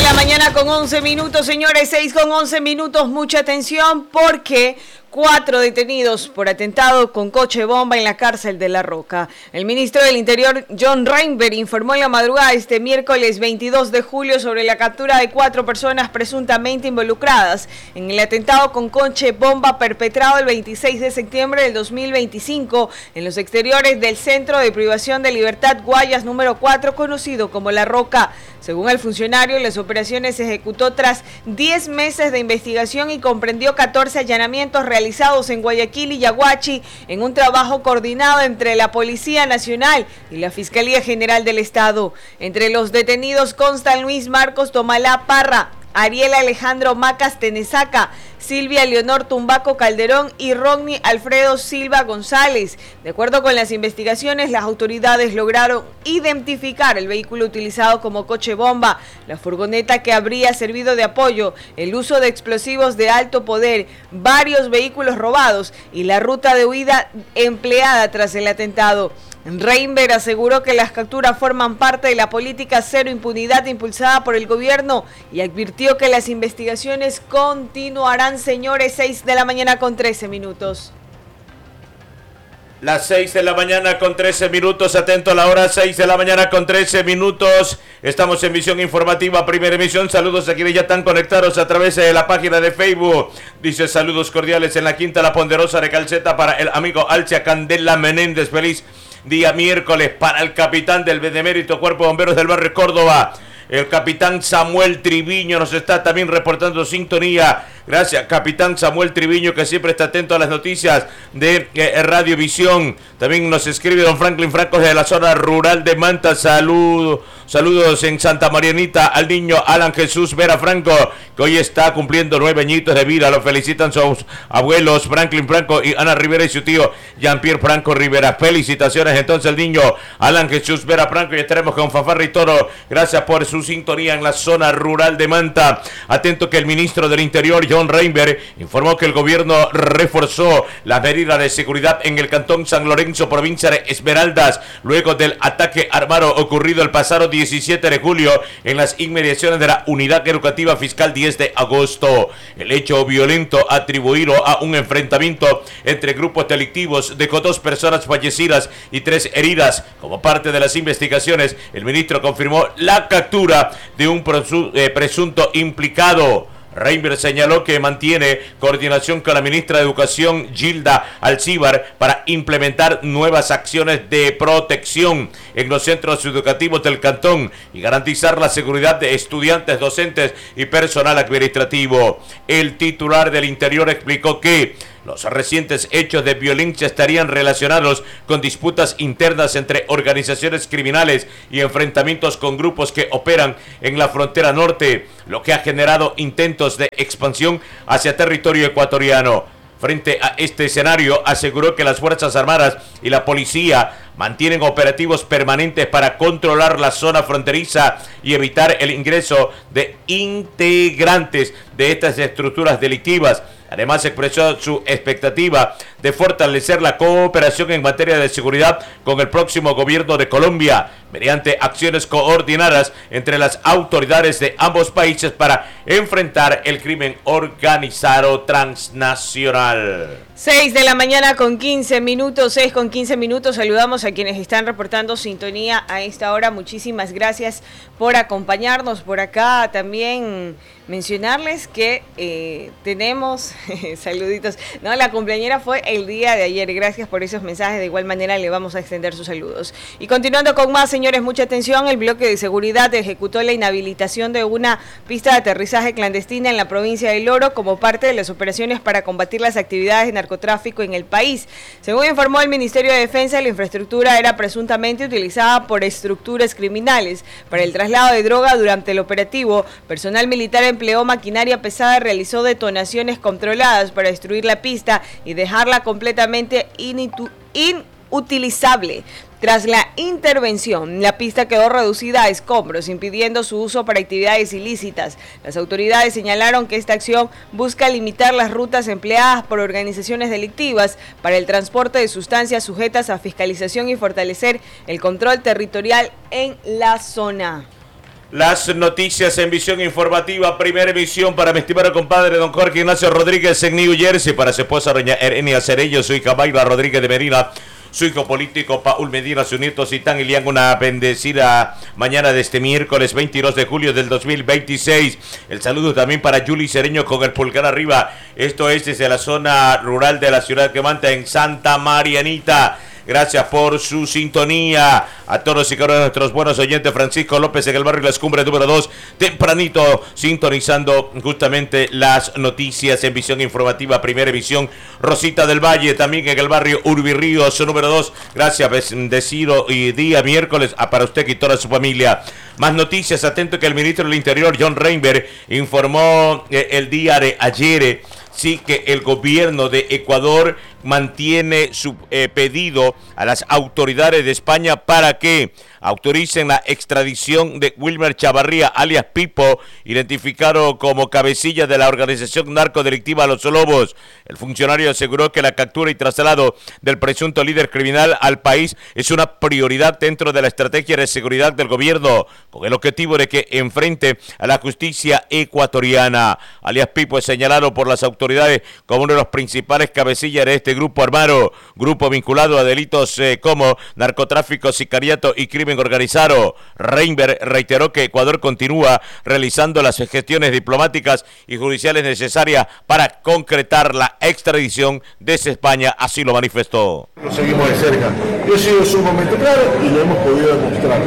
la mañana con 11 minutos, señores, 6 con 11 minutos. Mucha atención porque 4 detenidos por atentado con coche bomba en la cárcel de La Roca. El ministro del Interior, John Reinberg, informó en la madrugada este miércoles 22 de julio sobre la captura de 4 personas presuntamente involucradas en el atentado con coche bomba perpetrado el 26 de septiembre del 2025 en los exteriores del Centro de Privación de Libertad Guayas número 4, conocido como La Roca. Según el funcionario, las operaciones se ejecutó tras 10 meses de investigación y comprendió 14 allanamientos realizados en Guayaquil y Yaguachi en un trabajo coordinado entre la Policía Nacional y la Fiscalía General del Estado. Entre los detenidos constan Luis Marcos Tomalá Parra, Ariel Alejandro Macas Tenesaca, Silvia Leonor Tumbaco Calderón y Rodney Alfredo Silva González. De acuerdo con las investigaciones, las autoridades lograron identificar el vehículo utilizado como coche bomba, la furgoneta que habría servido de apoyo, el uso de explosivos de alto poder, varios vehículos robados y la ruta de huida empleada tras el atentado. Reinberg aseguró que las capturas forman parte de la política cero impunidad impulsada por el gobierno y advirtió que las investigaciones continuarán. Señores, 6 de la mañana con 13 minutos. Las 6 de la mañana con 13 minutos, atento a la hora, 6 de la mañana con 13 minutos. Estamos en Visión Informativa, primera emisión. Saludos a quienes ya están conectados a través de la página de Facebook. Dice saludos cordiales en la Quinta La Ponderosa de Calceta para el amigo Alcia Candela Menéndez. Feliz día miércoles para el capitán del Benemérito Cuerpo de Bomberos del Barrio Córdoba. El capitán Samuel Triviño nos está también reportando sintonía. Gracias, capitán Samuel Triviño, que siempre está atento a las noticias de Radiovisión. También nos escribe don Franklin Franco de la zona rural de Manta. Saludos en Santa Marianita al niño Alan Jesús Vera Franco, que hoy está cumpliendo 9 añitos de vida. Lo felicitan sus abuelos Franklin Franco y Ana Rivera y su tío Jean-Pierre Franco Rivera. Felicitaciones entonces al niño Alan Jesús Vera Franco, y estaremos con Fanfarra y Toro. Gracias por su sintonía en la zona rural de Manta. Atento que el ministro del Interior, John Reinberg, informó que el gobierno reforzó las medidas de seguridad en el cantón San Lorenzo, provincia de Esmeraldas, luego del ataque armado ocurrido el pasado 17 de julio en las inmediaciones de la Unidad Educativa Fiscal 10 de agosto. El hecho violento atribuido a un enfrentamiento entre grupos delictivos dejó 2 personas fallecidas y 3 heridas. Como parte de las investigaciones, el ministro confirmó la captura de un presunto implicado. Reinberg señaló que mantiene coordinación con la ministra de Educación, Gilda Alcíbar, para implementar nuevas acciones de protección en los centros educativos del cantón y garantizar la seguridad de estudiantes, docentes y personal administrativo. El titular del Interior explicó que los recientes hechos de violencia estarían relacionados con disputas internas entre organizaciones criminales y enfrentamientos con grupos que operan en la frontera norte, lo que ha generado intentos de expansión hacia territorio ecuatoriano. Frente a este escenario, aseguró que las Fuerzas Armadas y la policía mantienen operativos permanentes para controlar la zona fronteriza y evitar el ingreso de integrantes de estas estructuras delictivas. Además, expresó su expectativa de fortalecer la cooperación en materia de seguridad con el próximo gobierno de Colombia, mediante acciones coordinadas entre las autoridades de ambos países para enfrentar el crimen organizado transnacional. 6 de la mañana con 15 minutos, 6 con 15 minutos. Saludamos a quienes están reportando sintonía a esta hora. Muchísimas gracias por acompañarnos por acá. También mencionarles que tenemos saluditos. No, la cumpleañera fue el día de ayer. Gracias por esos mensajes. De igual manera le vamos a extender sus saludos. Y continuando con más, señores, mucha atención. El bloque de seguridad ejecutó la inhabilitación de una pista de aterrizaje clandestina en la provincia del Oro como parte de las operaciones para combatir las actividades de narcotráfico en el país. Según informó el Ministerio de Defensa, la infraestructura era presuntamente utilizada por estructuras criminales. Para el traslado de droga durante el operativo, personal militar empleó maquinaria pesada y realizó detonaciones controladas para destruir la pista y dejarla completamente inutilizable. Tras la intervención, la pista quedó reducida a escombros, impidiendo su uso para actividades ilícitas. Las autoridades señalaron que esta acción busca limitar las rutas empleadas por organizaciones delictivas para el transporte de sustancias sujetas a fiscalización y fortalecer el control territorial en la zona. Las noticias en visión informativa, primera emisión para mi estimado compadre don Jorge Ignacio Rodríguez en New Jersey, para su esposa doña Erenia Cerello, su hija Mayra Rodríguez de Medina, su hijo político Paul Medina, su nieto Citán Ilián, una bendecida mañana de este miércoles 22 de julio del 2026. El saludo también para Yuli Cereño con el pulgar arriba. Esto es desde la zona rural de la ciudad que manta en Santa Marianita. Gracias por su sintonía. A todos y cada uno de nuestros buenos oyentes. Francisco López en el barrio Las Cumbres número 2. Tempranito sintonizando justamente las noticias en visión informativa. Primera emisión. Rosita del Valle también en el barrio Urbirríos número 2. Gracias, bendecido y día miércoles para usted y toda su familia. Más noticias. Atento que el ministro del Interior, John Reinberg, informó el día de ayer. Sí, que el gobierno de Ecuador mantiene su pedido a las autoridades de España para que autoricen la extradición de Wilmer Chavarría, alias Pipo, identificado como cabecilla de la organización narcodelictiva Los Lobos. El funcionario aseguró que la captura y traslado del presunto líder criminal al país es una prioridad dentro de la estrategia de seguridad del gobierno, con el objetivo de que enfrente a la justicia ecuatoriana. Alias Pipo es señalado por las autoridades como uno de los principales cabecillas de este grupo armado, grupo vinculado a delitos como narcotráfico, sicariato y crimen organizado. Reinberg reiteró que Ecuador continúa realizando las gestiones diplomáticas y judiciales necesarias para concretar la extradición desde España, así lo manifestó. Lo seguimos de cerca. Yo he sido sumamente claro y lo hemos podido demostrar.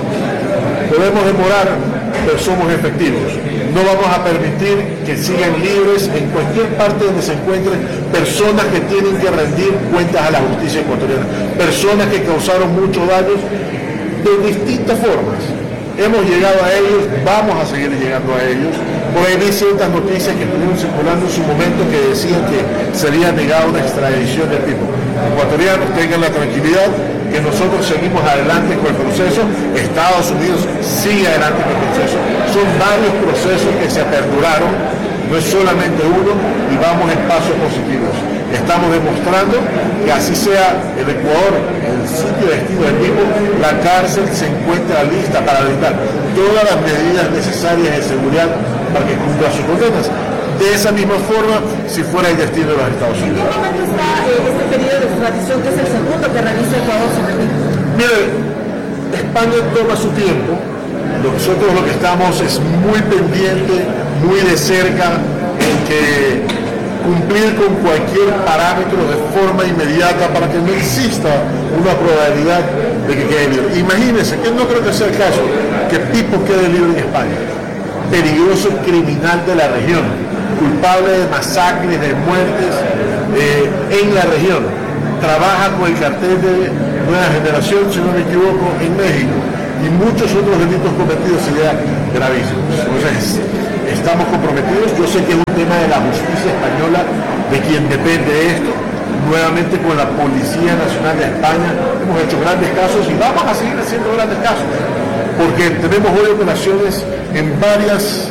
Podemos demorar, pero somos efectivos. No vamos a permitir que sigan libres en cualquier parte donde se encuentren personas que tienen que rendir cuentas a la justicia ecuatoriana, personas que causaron mucho daño de distintas formas. Hemos llegado a ellos, vamos a seguir llegando a ellos. Por ahí vi ciertas noticias que estuvieron circulando en su momento que decían que sería negada una extradición del tipo. Ecuatorianos, tengan la tranquilidad que nosotros seguimos adelante con el proceso. Estados Unidos sigue adelante con el proceso. Son varios procesos que se aperturaron, no es solamente uno, y vamos en pasos positivos. Estamos demostrando que así sea el Ecuador, el sitio de destino del mismo, la cárcel se encuentra lista para brindar todas las medidas necesarias de seguridad para que cumpla sus condenas. De esa misma forma, si fuera el destino de los Estados Unidos. ¿En qué momento está este periodo de extradición, que es el segundo que realiza Ecuador sobre el mismo? Mire, España toma su tiempo. Nosotros lo que estamos es muy pendiente, muy de cerca, en que cumplir con cualquier parámetro de forma inmediata para que no exista una probabilidad de que quede libre. Imagínense, que no creo que sea el caso, que Pipo quede libre en España. Peligroso criminal de la región, culpable de masacres, de muertes en la región. Trabaja con el cartel de Nueva Generación, si no me equivoco, en México. Y muchos otros delitos cometidos serían gravísimos. Entonces, estamos comprometidos. Yo sé que es un tema de la justicia española, de quien depende esto. Nuevamente con la Policía Nacional de España hemos hecho grandes casos y vamos a seguir haciendo grandes casos, porque tenemos hoy operaciones en varios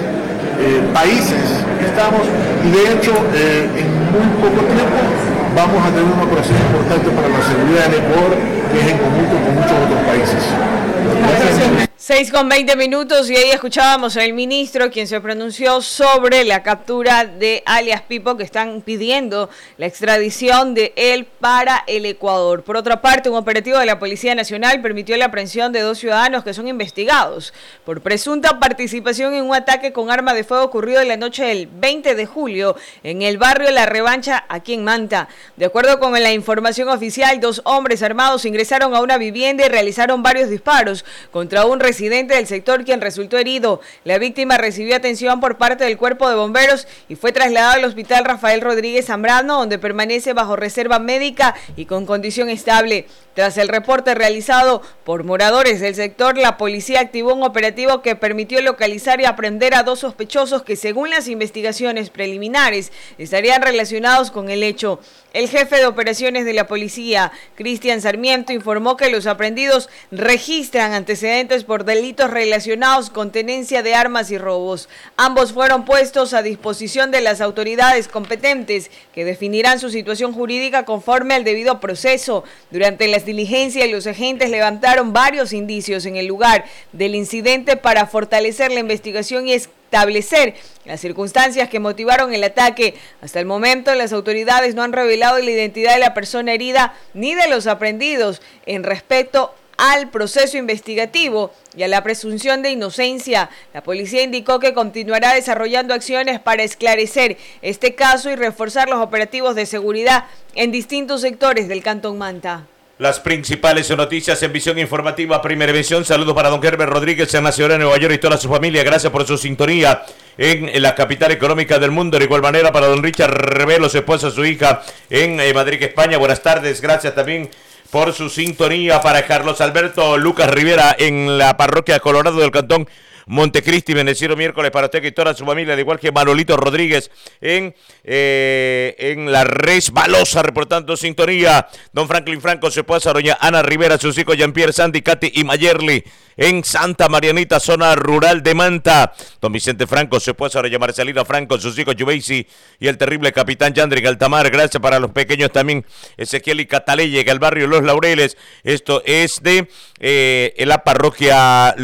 países que estamos, y de hecho en muy poco tiempo vamos a tener una operación importante para la seguridad del Ecuador, que es en conjunto con muchos otros países. 6:20 y ahí escuchábamos al ministro quien se pronunció sobre la captura de alias Pipo, que están pidiendo la extradición de él para el Ecuador. Por otra parte, un operativo de la Policía Nacional permitió la aprehensión de 2 ciudadanos que son investigados por presunta participación en un ataque con arma de fuego ocurrido en la noche del 20 de julio en el barrio La Revancha, aquí en Manta. De acuerdo con la información oficial, 2 hombres armados ingresaron a una vivienda y realizaron varios disparos contra un residente del sector, quien resultó herido. La víctima recibió atención por parte del cuerpo de bomberos y fue trasladado al hospital Rafael Rodríguez Zambrano, donde permanece bajo reserva médica y con condición estable. Tras el reporte realizado por moradores del sector, la policía activó un operativo que permitió localizar y aprender a 2 sospechosos que, según las investigaciones preliminares, estarían relacionados con el hecho. El jefe de operaciones de la policía, Cristian Sarmiento, informó que los aprehendidos registran antecedentes por delitos relacionados con tenencia de armas y robos. Ambos fueron puestos a disposición de las autoridades competentes, que definirán su situación jurídica conforme al debido proceso. Durante las las diligencias, los agentes levantaron varios indicios en el lugar del incidente para fortalecer la investigación y establecer las circunstancias que motivaron el ataque. Hasta el momento, las autoridades no han revelado la identidad de la persona herida ni de los aprehendidos en respecto al proceso investigativo y a la presunción de inocencia. La policía indicó que continuará desarrollando acciones para esclarecer este caso y reforzar los operativos de seguridad en distintos sectores del Cantón Manta. Las principales noticias en Visión Informativa, Primera Emisión. Saludos para don Herbert Rodríguez en la ciudad de Nueva York y toda su familia. Gracias por su sintonía en la capital económica del mundo. De igual manera para don Richard Revelo, su esposa, su hija en Madrid, España. Buenas tardes. Gracias también por su sintonía para Carlos Alberto Lucas Rivera en la parroquia Colorado del Cantón Montecristi. Bendecido miércoles para usted y toda su familia, al igual que Manolito Rodríguez en la Resbalosa, reportando sintonía. Don Franklin Franco, su esposa, doña Ana Rivera, sus hijos Jean-Pierre, Sandy, Katy y Mayerly en Santa Marianita, zona rural de Manta. Don Vicente Franco, su esposa, doña Marcelina Franco, sus hijos Jubeisi y el terrible capitán Yandri Altamar. Gracias para los pequeños también, Ezequiel y Cataleye, en el barrio Los Laureles. Esto es de la parroquia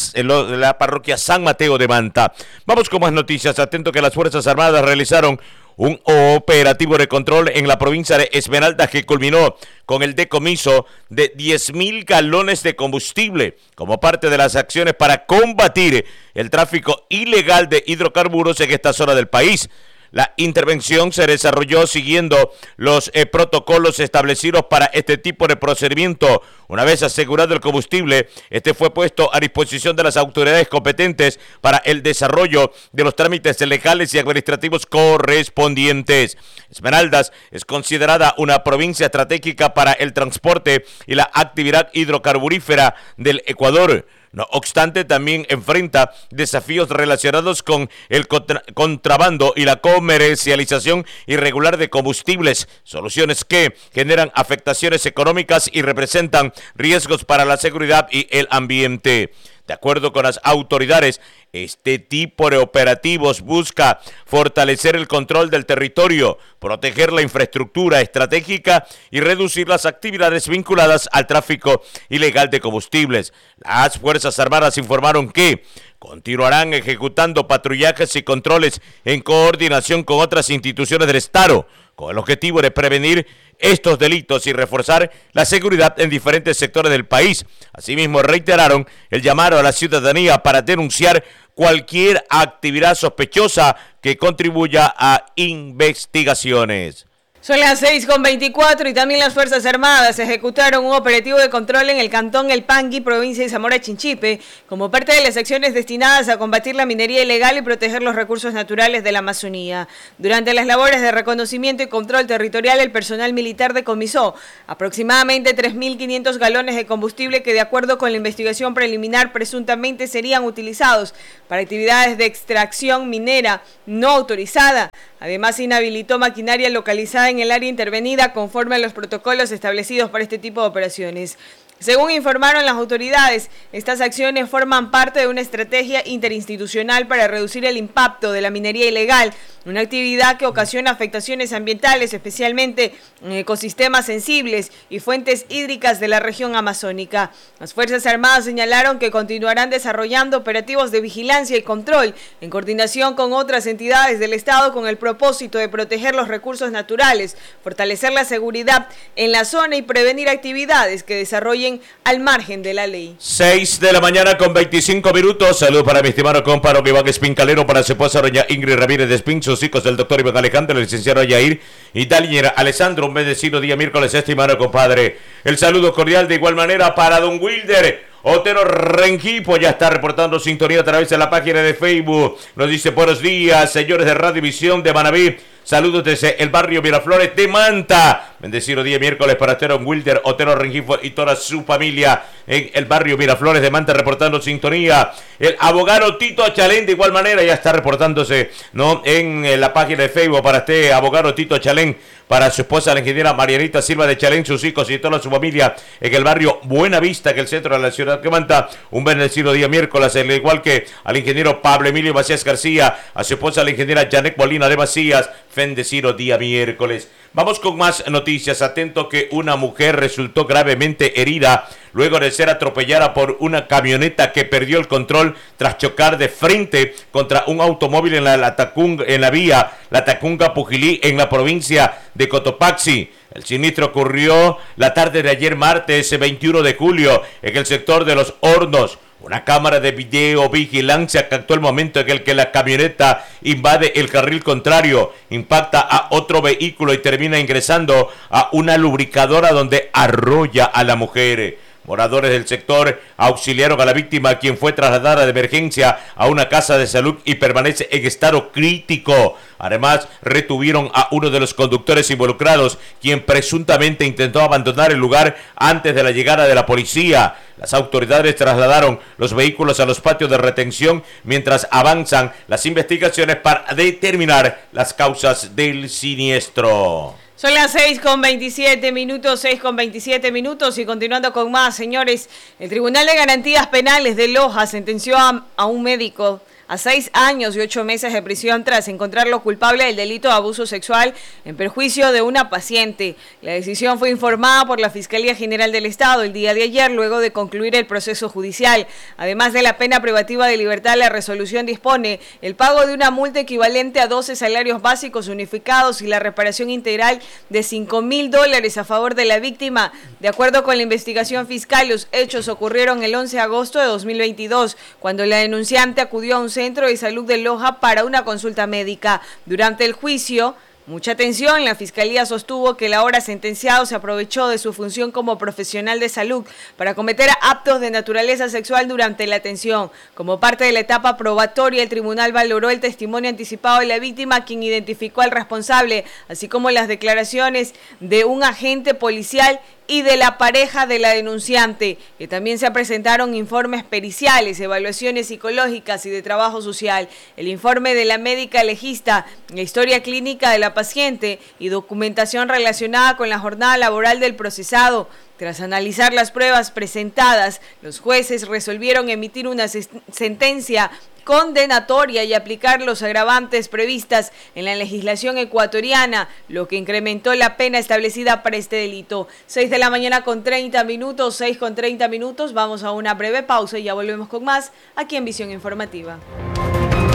San Mateo de Manta. Vamos con más noticias. Atento que las Fuerzas Armadas realizaron un operativo de control en la provincia de Esmeraldas que culminó con el decomiso de 10,000 galones de combustible como parte de las acciones para combatir el tráfico ilegal de hidrocarburos en esta zona del país. La intervención se desarrolló siguiendo los protocolos establecidos para este tipo de procedimiento. Una vez asegurado el combustible, este fue puesto a disposición de las autoridades competentes para el desarrollo de los trámites legales y administrativos correspondientes. Esmeraldas es considerada una provincia estratégica para el transporte y la actividad hidrocarburífera del Ecuador. No obstante, también enfrenta desafíos relacionados con el contrabando y la comercialización irregular de combustibles, soluciones que generan afectaciones económicas y representan riesgos para la seguridad y el ambiente. De acuerdo con las autoridades, este tipo de operativos busca fortalecer el control del territorio, proteger la infraestructura estratégica y reducir las actividades vinculadas al tráfico ilegal de combustibles. Las Fuerzas Armadas informaron que continuarán ejecutando patrullajes y controles en coordinación con otras instituciones del Estado, con el objetivo de prevenir estos delitos y reforzar la seguridad en diferentes sectores del país. Asimismo, reiteraron el llamado a la ciudadanía para denunciar cualquier actividad sospechosa que contribuya a investigaciones. Son las 6:24 y también las Fuerzas Armadas ejecutaron un operativo de control en el cantón El Pangui, provincia de Zamora Chinchipe, como parte de las acciones destinadas a combatir la minería ilegal y proteger los recursos naturales de la Amazonía. Durante las labores de reconocimiento y control territorial, el personal militar decomisó aproximadamente 3.500 galones de combustible que, de acuerdo con la investigación preliminar, presuntamente serían utilizados para actividades de extracción minera no autorizada. Además, inhabilitó maquinaria localizada en el área intervenida conforme a los protocolos establecidos para este tipo de operaciones. Según informaron las autoridades, estas acciones forman parte de una estrategia interinstitucional para reducir el impacto de la minería ilegal, una actividad que ocasiona afectaciones ambientales, especialmente en ecosistemas sensibles y fuentes hídricas de la región amazónica. Las Fuerzas Armadas señalaron que continuarán desarrollando operativos de vigilancia y control en coordinación con otras entidades del Estado con el propósito de proteger los recursos naturales, fortalecer la seguridad en la zona y prevenir actividades que desarrollen al margen de la ley. 6:25 Saludos para mi estimado compadre Iván Espincalero, para su esposa doña Ingrid Ramírez de Espín, sus hijos del doctor Iván Alejandro, el licenciado Yair y Daliñera Alessandro. Un bendecido día miércoles, estimado compadre. El saludo cordial de igual manera para don Wilder Otero Rengifo, ya está reportando sintonía a través de la página de Facebook. Nos dice buenos días, señores de Radio Visión de Manaví. Saludos desde el barrio Miraflores de Manta. Bendecido día miércoles para don Wilder Otero Rengifo y toda su familia en el barrio Miraflores de Manta, reportando sintonía. El abogado Tito Chalén de igual manera ya está reportándose, ¿no?, en la página de Facebook para este abogado Tito Chalén, para su esposa la ingeniera Marianita Silva de Chalén, sus hijos y toda su familia en el barrio Buenavista, que es el centro de la ciudad de Manta. Un bendecido día miércoles, al igual que al ingeniero Pablo Emilio Macías García, a su esposa la ingeniera Janet Molina de Macías. Bendecido día miércoles. Vamos con más noticias. Atento que una mujer resultó gravemente herida luego de ser atropellada por una camioneta que perdió el control tras chocar de frente contra un automóvil en la vía Latacunga-Pujilí en la provincia de Cotopaxi. El siniestro ocurrió la tarde de ayer martes 21 de julio en el sector de Los Hornos. Una cámara de videovigilancia captó el momento en el que la camioneta invade el carril contrario, impacta a otro vehículo y termina ingresando a una lubricadora donde arrolla a la mujer. Moradores del sector auxiliaron a la víctima, quien fue trasladada de emergencia a una casa de salud y permanece en estado crítico. Además, retuvieron a uno de los conductores involucrados, quien presuntamente intentó abandonar el lugar antes de la llegada de la policía. Las autoridades trasladaron los vehículos a los patios de retención mientras avanzan las investigaciones para determinar las causas del siniestro. Son las 6:27 minutos y continuando con más, señores, el Tribunal de Garantías Penales de Loja sentenció a un médico a 6 años y 8 meses de prisión tras encontrarlo culpable del delito de abuso sexual en perjuicio de una paciente. La decisión fue informada por la Fiscalía General del Estado el día de ayer, luego de concluir el proceso judicial. Además de la pena privativa de libertad, la resolución dispone el pago de una multa equivalente a 12 salarios básicos unificados y la reparación integral de $5,000 a favor de la víctima. De acuerdo con la investigación fiscal, los hechos ocurrieron el 11 de agosto de 2022, cuando la denunciante acudió a un centro de salud de Loja para una consulta médica. Durante el juicio, mucha atención, la Fiscalía sostuvo que el ahora sentenciado se aprovechó de su función como profesional de salud para cometer actos de naturaleza sexual durante la atención. Como parte de la etapa probatoria, el tribunal valoró el testimonio anticipado de la víctima, quien identificó al responsable, así como las declaraciones de un agente policial y de la pareja de la denunciante, que también se presentaron informes periciales, evaluaciones psicológicas y de trabajo social, el informe de la médica legista, la historia clínica de la paciente y documentación relacionada con la jornada laboral del procesado. Tras analizar las pruebas presentadas, los jueces resolvieron emitir una sentencia condenatoria y aplicar los agravantes previstas en la legislación ecuatoriana, lo que incrementó la pena establecida para este delito. 6:30 6:30. Vamos a una breve pausa y ya volvemos con más aquí en Visión Informativa.